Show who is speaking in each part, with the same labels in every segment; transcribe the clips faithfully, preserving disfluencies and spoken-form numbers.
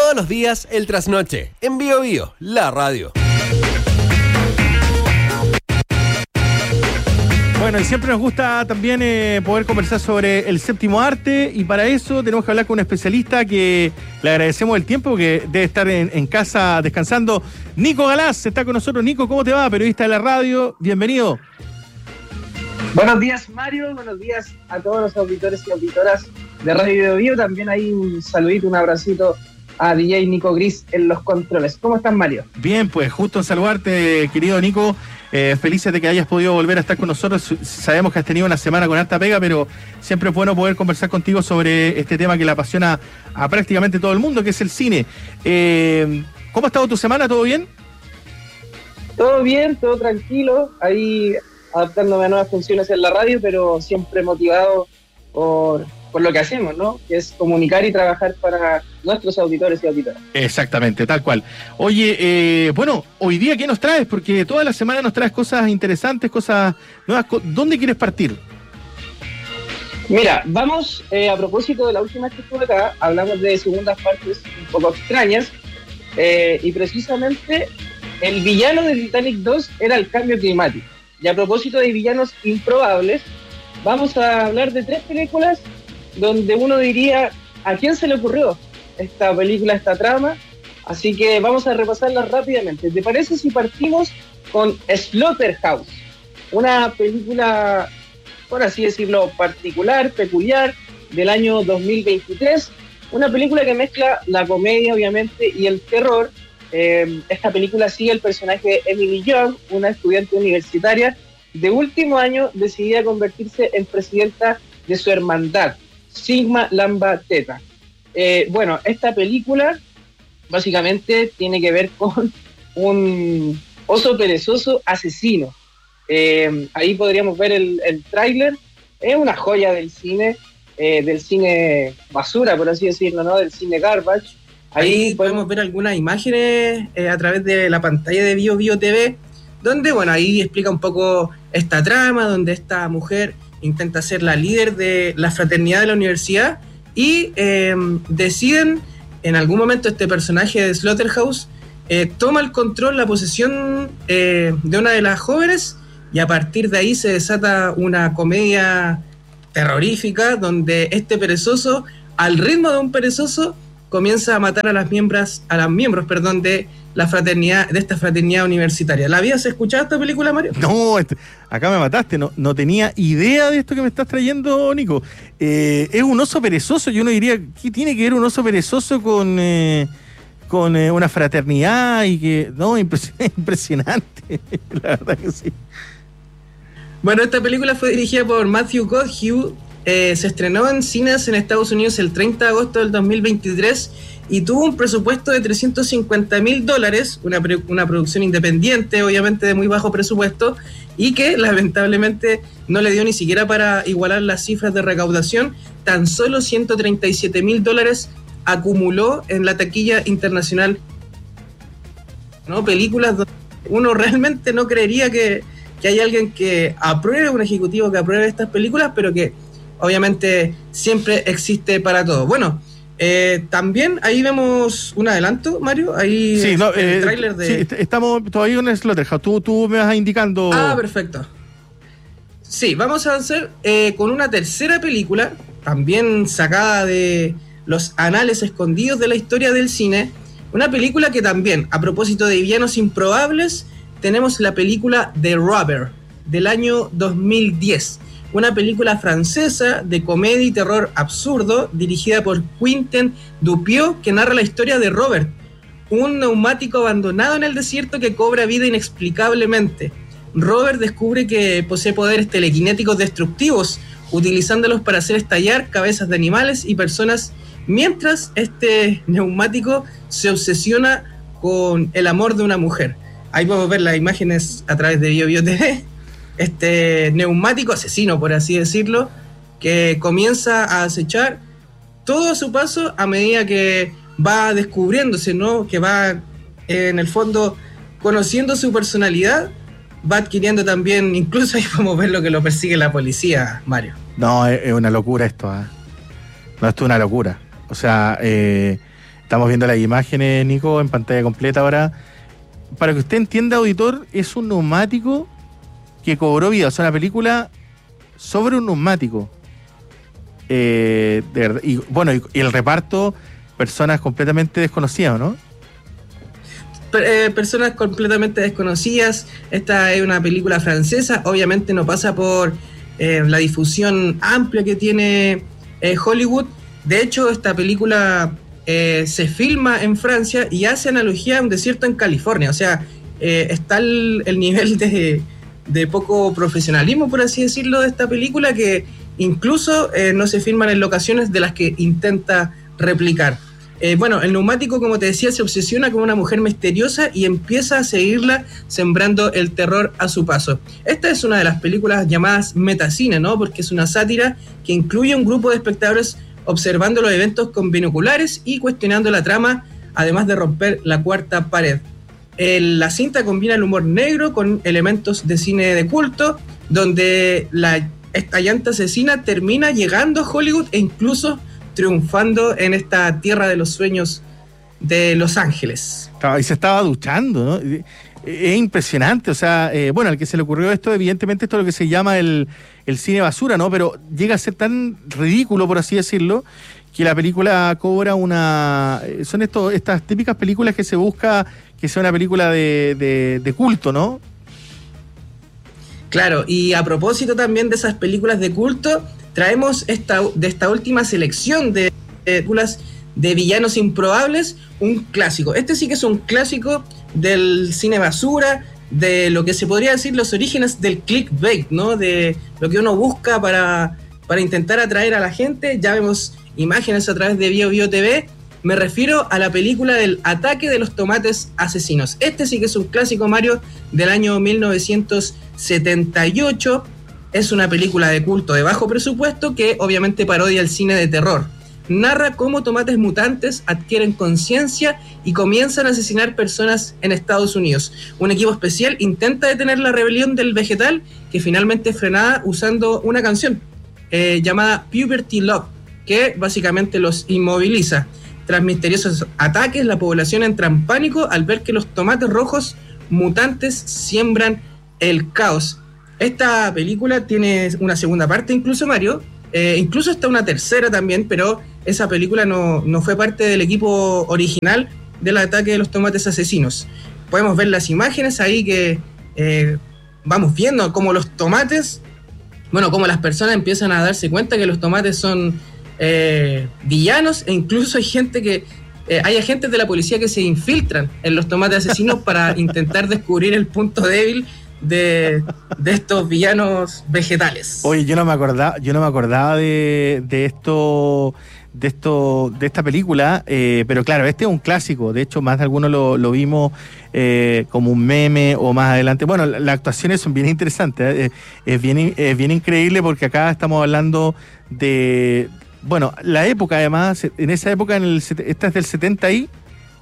Speaker 1: Todos los días, el trasnoche. En Bio Bio, la radio.
Speaker 2: Bueno, y siempre nos gusta también eh, poder conversar sobre el séptimo arte, y para eso tenemos que hablar con un especialista que le agradecemos el tiempo, que debe estar en, en casa descansando. Nico Galaz está con nosotros. Nico, ¿cómo te va? Periodista de la radio, bienvenido.
Speaker 3: Buenos días, Mario, buenos días a todos los auditores y auditoras de Radio Bio Bio. También hay un saludito, un abracito a D J Nico Gris en los controles. ¿Cómo estás, Mario?
Speaker 2: Bien, pues justo en saludarte, querido Nico. Eh, felices de que hayas podido volver a estar con nosotros. Sabemos que has tenido una semana con harta pega, pero siempre es bueno poder conversar contigo sobre este tema que le apasiona a prácticamente todo el mundo, que es el cine. Eh, ¿Cómo ha estado tu semana? ¿Todo bien?
Speaker 3: Todo bien, todo tranquilo. Ahí adaptándome a nuevas funciones en la radio, pero siempre motivado por, por lo que hacemos, ¿no? Que es comunicar y trabajar para nuestros auditores y auditoras.
Speaker 2: Exactamente, tal cual. Oye, eh, bueno, hoy día, ¿qué nos traes? Porque toda la semana nos traes cosas interesantes, cosas nuevas. ¿Dónde quieres partir?
Speaker 3: Mira, vamos, eh, a propósito de la última vez que estuve acá, hablamos de segundas partes un poco extrañas, eh, y precisamente el villano de Titanic dos era el cambio climático. Y a propósito de villanos improbables, vamos a hablar de tres películas donde uno diría, ¿a quién se le ocurrió esta película, esta trama? Así que vamos a repasarlas rápidamente. ¿Te parece si partimos con Slaughterhouse? Una película, por así decirlo, particular, peculiar, del año dos mil veintitrés. Una película que mezcla la comedia, obviamente, y el terror. Eh, esta película sigue el personaje de Emily Young, una estudiante universitaria de último año decidida a convertirse en presidenta de su hermandad, Sigma Lambda Theta. Eh, bueno, esta película básicamente tiene que ver con un oso perezoso asesino. Eh, ahí podríamos ver el, el tráiler. Es una joya del cine, eh, del cine basura, por así decirlo, ¿no? Del cine garbage.
Speaker 4: Ahí podemos ver algunas imágenes eh, a través de la pantalla de Bio Bio T V, donde, bueno, ahí explica un poco esta trama, donde esta mujer intenta ser la líder de la fraternidad de la universidad y eh, deciden, en algún momento este personaje de Slaughterhouse eh, toma el control, la posesión eh, de una de las jóvenes, y a partir de ahí se desata una comedia terrorífica donde este perezoso, al ritmo de un perezoso, comienza a matar a las miembros, a las miembros, perdón, de la fraternidad, de esta fraternidad universitaria. ¿La habías escuchado esta película, Mario?
Speaker 2: No, este, acá me mataste, no, no tenía idea de esto que me estás trayendo, Nico. Eh, es un oso perezoso, yo no diría, ¿qué tiene que ver un oso perezoso con, eh, con eh, una fraternidad? Y que, no, impresionante, la verdad que sí.
Speaker 4: Bueno, esta película fue dirigida por Matthew Godhue. Eh, se estrenó en cines en Estados Unidos el treinta de agosto del dos mil veintitrés y tuvo un presupuesto de trescientos cincuenta mil dólares, una, pre- una producción independiente, obviamente de muy bajo presupuesto, y que lamentablemente no le dio ni siquiera para igualar las cifras de recaudación. Tan solo ciento treinta y siete mil dólares acumuló en la taquilla internacional, ¿no? Películas donde uno realmente no creería que, que hay alguien que apruebe, un ejecutivo que apruebe estas películas, pero que obviamente siempre existe para todo. Bueno, eh, también ahí vemos un adelanto, Mario, ahí
Speaker 2: sí, no,
Speaker 4: el
Speaker 2: eh,
Speaker 4: tráiler de...
Speaker 2: Sí, estamos todavía en Slaughterhouse, tú, tú me vas indicando...
Speaker 4: Ah, perfecto. Sí, vamos a avanzar eh, con una tercera película, también sacada de los anales escondidos de la historia del cine, una película que también, a propósito de villanos improbables, tenemos la película The Robber, del año dos mil diez. Una película francesa de comedia y terror absurdo, dirigida por Quentin Dupieux, que narra la historia de Robert, un neumático abandonado en el desierto que cobra vida inexplicablemente. Robert descubre que posee poderes telequinéticos destructivos, utilizándolos para hacer estallar cabezas de animales y personas, mientras este neumático se obsesiona con el amor de una mujer. Ahí podemos ver las imágenes a través de Bio Bio T V. Este neumático asesino, por así decirlo, que comienza a acechar todo a su paso a medida que va descubriéndose, ¿no? Que va, en el fondo, conociendo su personalidad, va adquiriendo también, incluso ahí podemos ver lo que lo persigue la policía, Mario.
Speaker 2: No, es, es una locura esto, ¿eh? No, esto es una locura. O sea, eh, Estamos viendo las imágenes, Nico, en pantalla completa ahora. Para que usted entienda, auditor, es un neumático que cobró vida. O sea, una película sobre un neumático. Eh, de verdad, y bueno, y, y el reparto, personas completamente desconocidas, ¿no?
Speaker 4: Eh, personas completamente desconocidas. Esta es una película francesa, obviamente no pasa por eh, la difusión amplia que tiene eh, Hollywood. De hecho, esta película eh, se filma en Francia y hace analogía a un desierto en California. O sea, eh, está el, el nivel de, de poco profesionalismo, por así decirlo, de esta película, que incluso eh, no se filman en locaciones de las que intenta replicar. Eh, bueno, el neumático, como te decía, se obsesiona con una mujer misteriosa y empieza a seguirla sembrando el terror a su paso. Esta es una de las películas llamadas metacine, ¿no? Porque es una sátira que incluye un grupo de espectadores observando los eventos con binoculares y cuestionando la trama, además de romper la cuarta pared. El, la cinta combina el humor negro con elementos de cine de culto, donde la, esta llanta asesina termina llegando a Hollywood e incluso triunfando en esta tierra de los sueños de Los Ángeles.
Speaker 2: Y se estaba duchando, ¿no? Es impresionante, o sea, eh, bueno, al que se le ocurrió esto, evidentemente esto es lo que se llama el, el cine basura, ¿no? Pero llega a ser tan ridículo, por así decirlo, que la película cobra una... Son esto, estas típicas películas que se busca que sea una película de, de, de culto, ¿no?
Speaker 4: Claro, y a propósito también de esas películas de culto, traemos esta, de esta última selección de películas de villanos improbables, un clásico. Este sí que es un clásico del cine basura, de lo que se podría decir los orígenes del clickbait, ¿no? De lo que uno busca para, para intentar atraer a la gente. Ya vemos imágenes a través de Bio Bio T V. Me refiero a la película del ataque de los tomates asesinos. Este sí que es un clásico, Mario, del año mil novecientos setenta y ocho. Es una película de culto de bajo presupuesto que obviamente parodia el cine de terror. Narra cómo tomates mutantes adquieren conciencia y comienzan a asesinar personas en Estados Unidos. Un equipo especial intenta detener la rebelión del vegetal, que finalmente es frenada usando una canción eh, llamada Puberty Love, que básicamente los inmoviliza. Tras misteriosos ataques, la población entra en pánico al ver que los tomates rojos mutantes siembran el caos. Esta película tiene una segunda parte, incluso, Mario, eh, incluso está una tercera también, pero esa película no, no fue parte del equipo original del ataque de los tomates asesinos. Podemos ver las imágenes ahí que eh, vamos viendo cómo los tomates, bueno, cómo las personas empiezan a darse cuenta que los tomates son eh, villanos, e incluso hay gente que eh, hay agentes de la policía que se infiltran en los tomates asesinos para intentar descubrir el punto débil de, de estos villanos vegetales.
Speaker 2: Oye, yo no me acordaba, yo no me acordaba de, de esto, de esto, de esta película, eh, pero claro, este es un clásico. De hecho, más de algunos lo, lo vimos eh, como un meme o más adelante. Bueno, las actuaciones son bien interesantes, eh, es bien, es bien increíble porque acá estamos hablando de, bueno, la época además, en esa época, en el, esta es del setenta y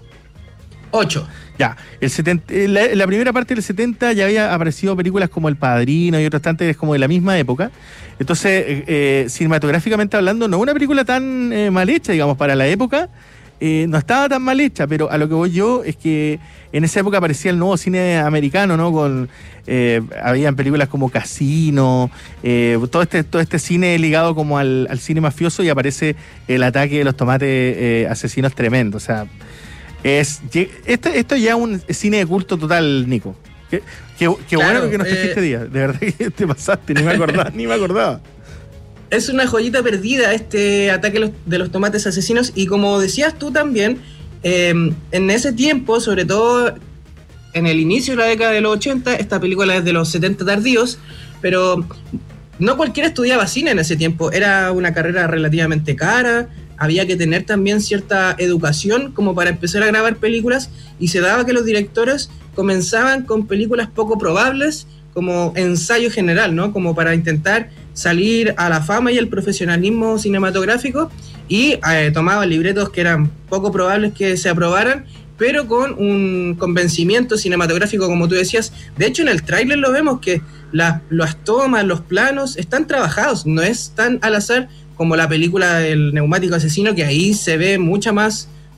Speaker 4: ocho.
Speaker 2: Ya, el setenta, la, la primera parte del setenta ya había aparecido películas como El Padrino y otras tantas como de la misma época. Entonces, eh, eh, cinematográficamente hablando, no es una película tan eh, mal hecha, digamos, para la época. Eh, no estaba tan mal hecha, pero a lo que voy yo es que en esa época aparecía el nuevo cine americano, ¿no? Con eh, habían películas como Casino, eh, todo este todo este cine ligado como al, al cine mafioso, y aparece el ataque de los tomates eh, asesinos tremendo. O sea, es esto, esto ya es un cine de culto total, Nico. Qué, qué, qué claro, bueno que nos trajiste eh, día. De verdad que te pasaste, ni me acordaba, ni me acordaba.
Speaker 4: Es una joyita perdida este ataque de los tomates asesinos, y como decías tú también, eh, en ese tiempo, sobre todo en el inicio de la década de los ochenta, esta película es de los setenta tardíos, pero no cualquiera estudiaba cine en ese tiempo, era una carrera relativamente cara, había que tener también cierta educación como para empezar a grabar películas, y se daba que los directores comenzaban con películas poco probables como ensayo general, ¿no? Como para intentar salir a la fama y el profesionalismo cinematográfico, y eh, tomaban libretos que eran poco probables que se aprobaran, pero con un convencimiento cinematográfico, como tú decías. De hecho, en el tráiler lo vemos que la, las tomas, los planos están trabajados, no es tan al azar como la película del neumático asesino, que ahí se ve mucha más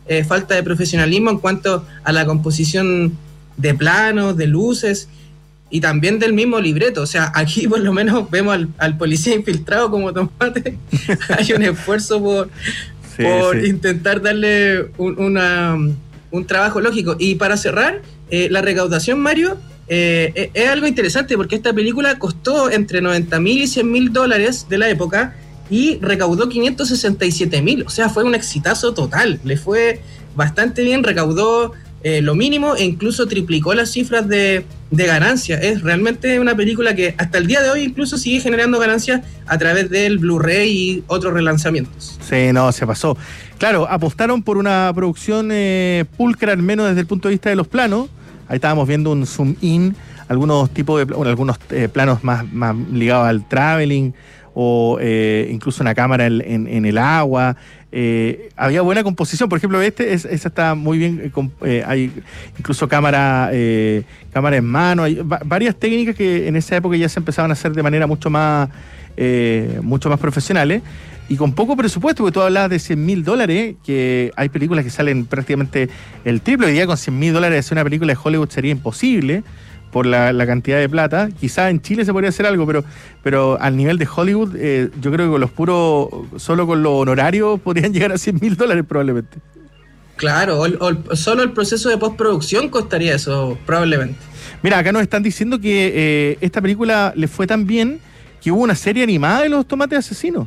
Speaker 4: eh, falta de profesionalismo en cuanto a la composición de planos, de luces y también del mismo libreto. O sea, aquí por lo menos vemos al, al policía infiltrado como tomate. Hay un esfuerzo por, sí, por sí. intentar darle un, una, un trabajo lógico. Y para cerrar, eh, la recaudación, Mario, eh, es algo interesante porque esta película costó entre noventa mil y cien mil dólares de la época y recaudó quinientos sesenta y siete mil. O sea, fue un exitazo total. Le fue bastante bien, recaudó eh, lo mínimo e incluso triplicó las cifras de, de ganancia. Es realmente una película que hasta el día de hoy incluso sigue generando ganancias a través del Blu-ray y otros relanzamientos.
Speaker 2: Sí, no, se pasó. Claro, apostaron por una producción eh, pulcra, al menos desde el punto de vista de los planos. Ahí estábamos viendo un zoom in, algunos tipos de bueno, algunos eh, planos más, más ligados al traveling o eh, incluso una cámara en, en, en el agua. Eh, había buena composición, por ejemplo, este es, esa está muy bien, eh, hay incluso cámara eh, cámara en mano, hay va, varias técnicas que en esa época ya se empezaban a hacer de manera mucho más eh, mucho más profesionales y con poco presupuesto, porque tú hablabas de cien mil dólares, que hay películas que salen prácticamente el triple. Hoy día con cien mil dólares hacer una película de Hollywood sería imposible por la, la cantidad de plata. Quizás en Chile se podría hacer algo, pero pero al nivel de Hollywood, eh, yo creo que con los puros, solo con los honorarios podrían llegar a cien mil dólares probablemente.
Speaker 4: Claro, o, o, solo el proceso de postproducción costaría eso, probablemente.
Speaker 2: Mira, acá nos están diciendo que eh, esta película le fue tan bien que hubo una serie animada de los Tomates Asesinos.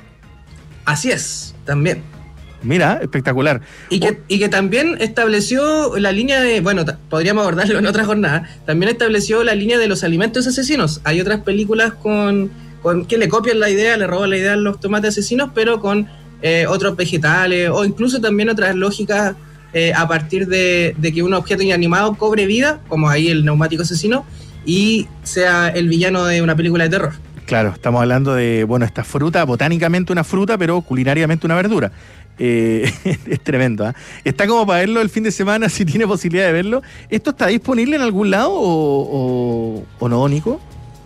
Speaker 4: Así es, también.
Speaker 2: Mira, espectacular.
Speaker 4: Y que, y que también estableció la línea de, bueno, t- podríamos abordarlo en otra jornada, también estableció la línea de los alimentos asesinos. Hay otras películas con, con que le copian la idea, le roban la idea a los Tomates Asesinos, pero con eh, otros vegetales, o incluso también otras lógicas eh, a partir de, de que un objeto inanimado cobre vida, como ahí el neumático asesino, y sea el villano de una película de terror.
Speaker 2: Claro, estamos hablando de, bueno, esta fruta, botánicamente una fruta, pero culinariamente una verdura. Eh, es tremendo, ¿eh? Está como para verlo el fin de semana, si tiene posibilidad de verlo. ¿Esto está disponible en algún lado o, o, o no, Nico?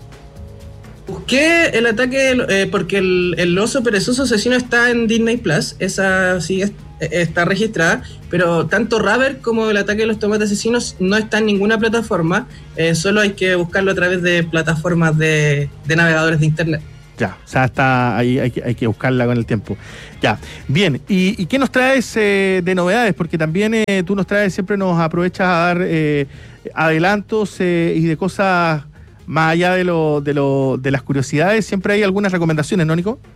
Speaker 4: Busqué el ataque, eh, porque el, el oso perezoso asesino está en Disney Plus, esa sí es, está registrada, pero tanto Rubber como el ataque de los tomates asesinos no está en ninguna plataforma, eh, solo hay que buscarlo a través de plataformas de, de navegadores de internet.
Speaker 2: Ya, o sea, está ahí, hay que, hay que buscarla con el tiempo. Ya, bien, ¿y, y qué nos traes eh, de novedades? Porque también eh, tú nos traes, siempre nos aprovechas a dar eh, adelantos eh, y de cosas más allá de, lo, de, lo, de las curiosidades, siempre hay algunas recomendaciones, ¿no, Nico?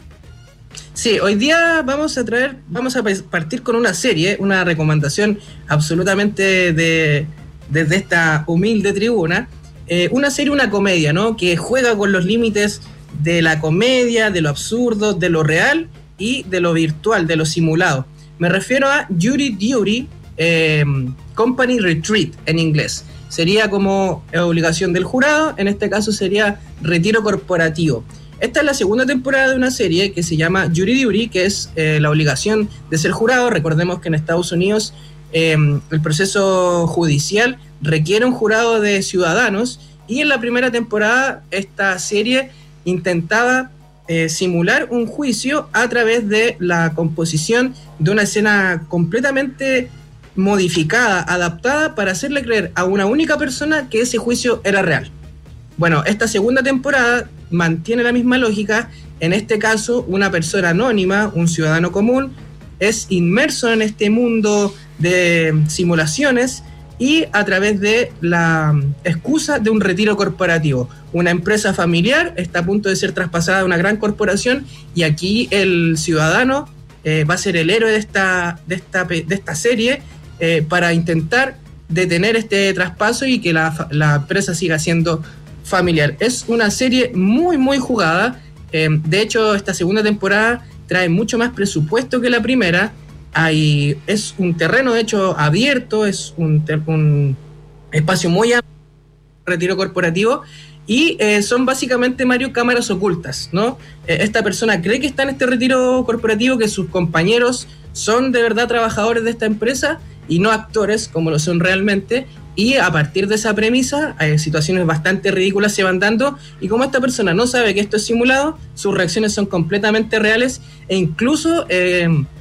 Speaker 4: Sí, hoy día vamos a traer, vamos a partir con una serie, una recomendación absolutamente de desde esta humilde tribuna, eh, una serie, una comedia, ¿no? Que juega con los límites de la comedia, de lo absurdo, de lo real y de lo virtual, de lo simulado. Me refiero a Jury Duty eh, Company Retreat en inglés. Sería como obligación del jurado, en este caso sería retiro corporativo. Esta es la segunda temporada de una serie que se llama Jury Duty, que es eh, la obligación de ser jurado. Recordemos que en Estados Unidos eh, el proceso judicial requiere un jurado de ciudadanos, y en la primera temporada esta serie intentaba eh, simular un juicio a través de la composición de una escena completamente modificada, adaptada para hacerle creer a una única persona que ese juicio era real. Bueno, esta segunda temporada mantiene la misma lógica. En este caso, una persona anónima, un ciudadano común, es inmerso en este mundo de simulaciones y a través de la excusa de un retiro corporativo. Una empresa familiar está a punto de ser traspasada a una gran corporación, y aquí el ciudadano eh, va a ser el héroe de esta, de esta, de esta serie eh, para intentar detener este traspaso y que la, la empresa siga siendo familiar. Es una serie muy muy jugada. Eh, de hecho, esta segunda temporada trae mucho más presupuesto que la primera. Hay, es un terreno de hecho abierto, es un, un espacio muy amplio, retiro corporativo, y eh, son básicamente, Mario, cámaras ocultas, ¿no? Eh, esta persona cree que está en este retiro corporativo, que sus compañeros son de verdad trabajadores de esta empresa y no actores como lo son realmente, y a partir de esa premisa eh, situaciones bastante ridículas se van dando, y como esta persona no sabe que esto es simulado, sus reacciones son completamente reales, e incluso eh,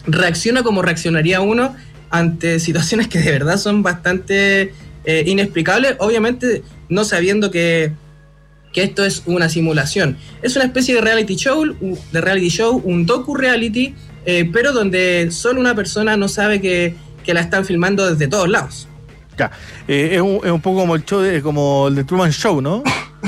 Speaker 4: reacciona como reaccionaría uno ante situaciones que de verdad son bastante eh, inexplicables, obviamente no sabiendo que, que esto es una simulación. Es una especie de reality show, de reality show, un docu-reality, eh, pero donde solo una persona no sabe que, que la están filmando desde todos lados.
Speaker 2: Ya, eh, es, un, es un poco como el show de, como el de Truman Show, ¿no?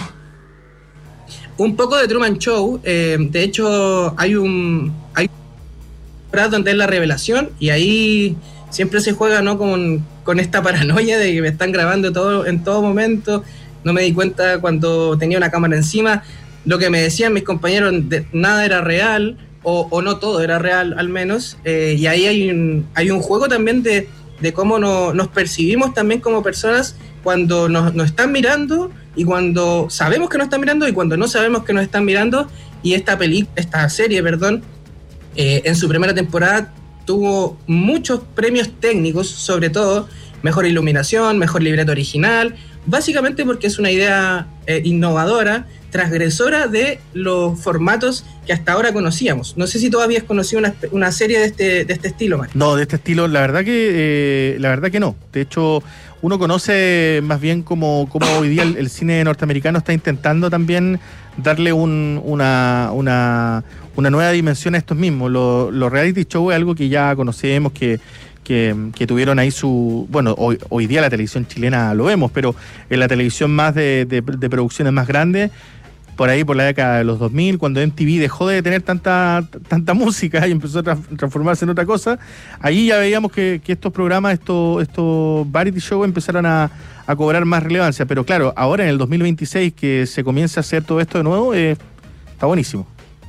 Speaker 4: Un poco de Truman Show, eh, de hecho hay un hay donde es la revelación y ahí siempre se juega, ¿no?, con, con esta paranoia de que me están grabando todo en todo momento. No me di cuenta cuando tenía una cámara encima. Lo que me decían mis compañeros, de, nada era real o, o no todo era real al menos, eh, y ahí hay un, hay un juego también de, de cómo no, nos percibimos también como personas cuando nos, nos están mirando y cuando sabemos que nos están mirando y cuando no sabemos que nos están mirando. Y esta peli, esta serie, perdón, eh, en su primera temporada tuvo muchos premios técnicos, sobre todo mejor iluminación, mejor libreto original, básicamente porque es una idea eh, innovadora, transgresora de los formatos que hasta ahora conocíamos. No sé si tú habías conocido una, una serie de este, de este estilo, Mario.
Speaker 2: No, de este estilo, la verdad que eh, la verdad que no. De hecho, uno conoce más bien como, como hoy día el, el cine norteamericano está intentando también darle un, una, una, una nueva dimensión a estos mismos. Los lo reality show es algo que ya conocemos, que, que, que tuvieron ahí su... Bueno, hoy, hoy día la televisión chilena lo vemos, pero en la televisión más de, de, de producciones más grandes, por ahí por la década de los dos mil, cuando M T V dejó de tener tanta tanta música y empezó a tra- transformarse en otra cosa, ahí ya veíamos que, que estos programas, estos, estos variety shows empezaron a, a cobrar más relevancia. Pero claro, ahora en el dos mil veintiséis que se comienza a hacer todo esto de nuevo, eh, está buenísimo.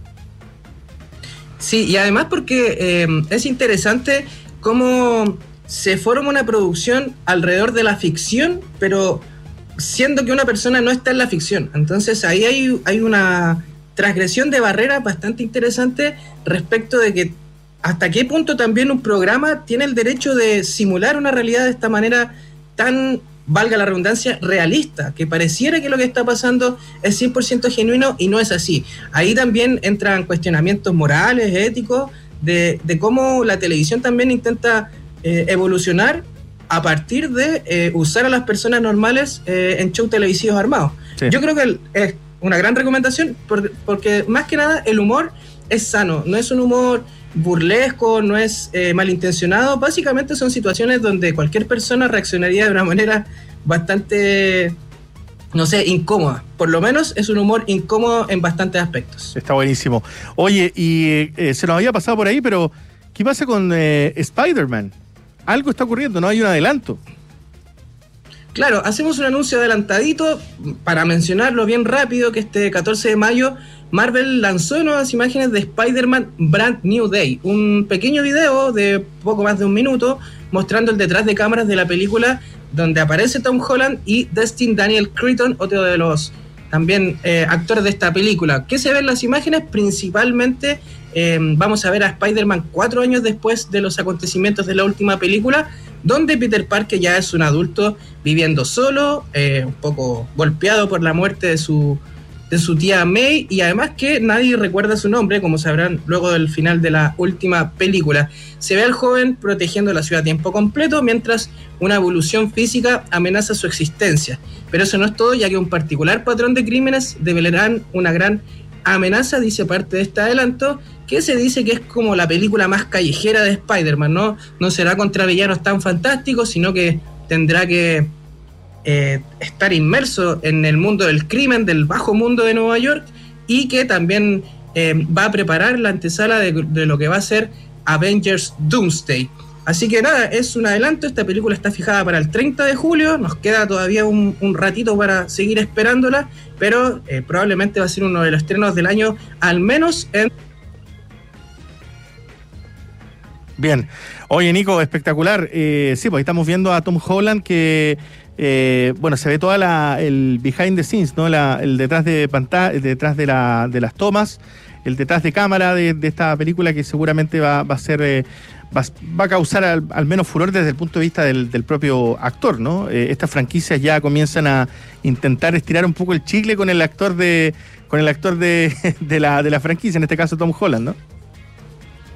Speaker 4: Sí, y además porque eh, es interesante cómo se forma una producción alrededor de la ficción, pero siendo que una persona no está en la ficción. Entonces ahí hay, hay una transgresión de barreras bastante interesante respecto de que hasta qué punto también un programa tiene el derecho de simular una realidad de esta manera tan, valga la redundancia, realista, que pareciera que lo que está pasando es cien por ciento genuino y no es así. Ahí también entran cuestionamientos morales, éticos, de, de cómo la televisión también intenta eh, evolucionar a partir de eh, usar a las personas normales eh, en shows televisivos armados. Sí. Yo creo que es una gran recomendación por, porque más que nada el humor es sano, no es un humor burlesco, no es eh, malintencionado, básicamente son situaciones donde cualquier persona reaccionaría de una manera bastante, no sé, incómoda. Por lo menos es un humor incómodo en bastantes aspectos.
Speaker 2: Está buenísimo. Oye, y eh, se nos había pasado por ahí, pero ¿qué pasa con eh, Spider-Man? Algo está ocurriendo, ¿no? Hay un adelanto.
Speaker 4: Claro, hacemos un anuncio adelantadito para mencionarlo bien rápido, que este catorce de mayo Marvel lanzó nuevas imágenes de Spider-Man Brand New Day, un pequeño video de poco más de un minuto mostrando el detrás de cámaras de la película, donde aparece Tom Holland y Destin Daniel Cretton, otro de los también eh, actores de esta película. ¿Qué se ve en las imágenes? Principalmente eh, vamos a ver a Spider-Man cuatro años después de los acontecimientos de la última película, donde Peter Parker ya es un adulto viviendo solo, eh, un poco golpeado por la muerte de su, de su tía May, y además que nadie recuerda su nombre, como sabrán luego del final de la última película. Se ve al joven protegiendo la ciudad a tiempo completo, mientras una evolución física amenaza su existencia. Pero eso no es todo, ya que un particular patrón de crímenes develarán una gran amenaza, dice parte de este adelanto, que se dice que es como la película más callejera de Spider-Man, ¿no? No será contra villanos tan fantásticos, sino que tendrá que eh, estar inmerso en el mundo del crimen, del bajo mundo de Nueva York, y que también eh, va a preparar la antesala de, de lo que va a ser Avengers Doomsday. Así que nada, es un adelanto. Esta película está fijada para el treinta de julio, nos queda todavía un, un ratito para seguir esperándola, pero eh, probablemente va a ser uno de los estrenos del año, al menos en...
Speaker 2: Bien. Oye, Nico, espectacular. Eh, sí, pues ahí estamos viendo a Tom Holland que, eh, bueno, se ve toda la el behind the scenes, ¿no? La, el detrás de pantalla, detrás de, la, de las tomas, el detrás de cámara de, de esta película que seguramente va, va a ser... Eh, Va, va a causar al, al menos furor desde el punto de vista del, del propio actor, ¿no? Eh, estas franquicias ya comienzan a intentar estirar un poco el chicle con el actor de con el actor de, de, la, de la franquicia, en este caso Tom Holland, ¿no?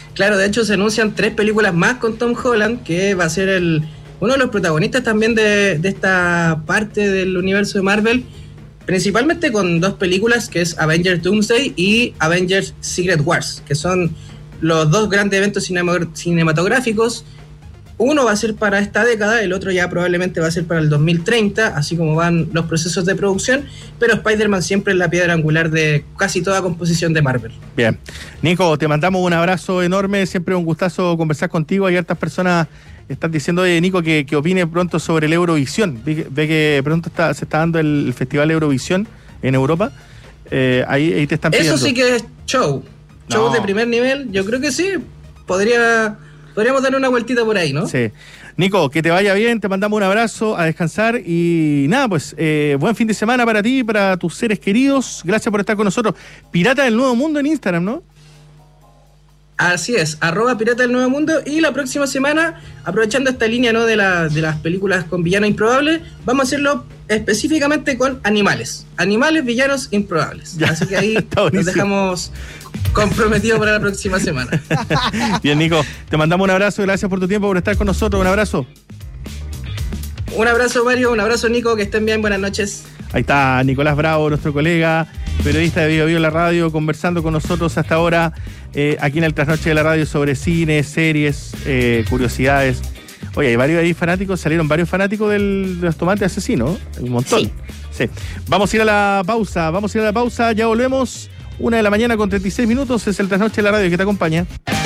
Speaker 4: Claro, de hecho se anuncian tres películas más con Tom Holland, que va a ser el uno de los protagonistas también de, de esta parte del universo de Marvel, principalmente con dos películas, que es Avengers Doomsday y Avengers Secret Wars, que son los dos grandes eventos cinema- cinematográficos. Uno va a ser para esta década, el otro ya probablemente va a ser para el dos mil treinta, así como van los procesos de producción, pero Spider-Man siempre es la piedra angular de casi toda composición de Marvel.
Speaker 2: Bien. Nico, te mandamos un abrazo enorme, siempre un gustazo conversar contigo. Hay hartas personas están diciendo, oye, Nico, que, que opine pronto sobre el Eurovisión. Ve, ve que pronto está, se está dando el, el Festival Eurovisión en Europa. Eh, ahí, ahí te están pidiendo.
Speaker 4: Eso sí que es show. Show no. de primer nivel, yo creo que sí, podría... Podríamos dar una vueltita por ahí, ¿no?
Speaker 2: Sí. Nico, que te vaya bien, te mandamos un abrazo, a descansar y nada, pues eh, buen fin de semana para ti y para tus seres queridos. Gracias por estar con nosotros. Pirata del Nuevo Mundo en Instagram, ¿no?
Speaker 4: Así es, arroba Pirata del Nuevo Mundo. Y la próxima semana, aprovechando esta línea, ¿no?, de, la, de las películas con villanos improbables, vamos a hacerlo específicamente con animales. Animales, villanos improbables. Ya. Así que ahí nos dejamos comprometidos para la próxima semana.
Speaker 2: Bien, Nico, te mandamos un abrazo, gracias por tu tiempo, por estar con nosotros, un abrazo.
Speaker 4: Un abrazo, Mario, un abrazo, Nico, que estén bien, buenas noches.
Speaker 2: Ahí está Nicolás Bravo, nuestro colega, periodista de Bio Bio La Radio, conversando con nosotros hasta ahora, eh, aquí en el Trasnoche de la Radio, sobre cine, series, eh, curiosidades. Oye, hay varios ahí fanáticos, salieron varios fanáticos del, de los tomates asesinos, un montón. Sí. Sí. Vamos a ir a la pausa, vamos a ir a la pausa, ya volvemos. Una de la mañana con treinta y seis minutos, es el Trasnoche de la Radio que te acompaña.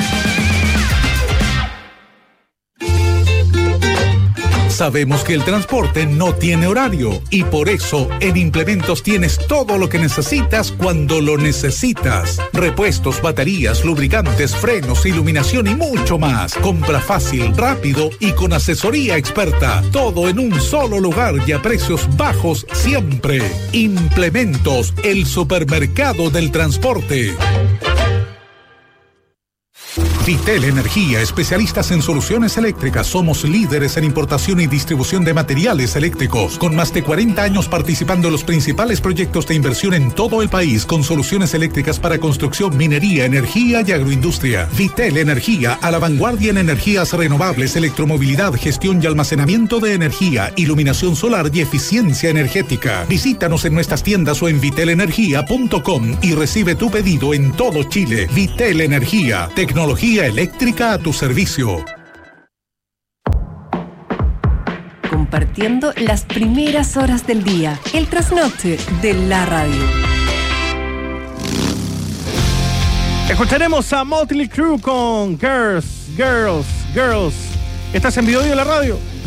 Speaker 5: Sabemos que el transporte no tiene horario y por eso en Implementos tienes todo lo que necesitas cuando lo necesitas. Repuestos, baterías, lubricantes, frenos, iluminación y mucho más. Compra fácil, rápido y con asesoría experta. Todo en un solo lugar y a precios bajos siempre. Implementos, el supermercado del transporte. Vitel Energía, especialistas en soluciones eléctricas. Somos líderes en importación y distribución de materiales eléctricos, con más de cuarenta años participando en los principales proyectos de inversión en todo el país, con soluciones eléctricas para construcción, minería, energía y agroindustria. Vitel Energía, a la vanguardia en energías renovables, electromovilidad, gestión y almacenamiento de energía, iluminación solar y eficiencia energética. Visítanos en nuestras tiendas o en vitel energía punto com y recibe tu pedido en todo Chile. Vitel Energía, tecnología eléctrica a tu servicio.
Speaker 6: Compartiendo las primeras horas del día. El Trasnoche de la Radio.
Speaker 2: Escucharemos a Motley Crue con Girls, Girls, Girls. Estás en Bio Bio La Radio.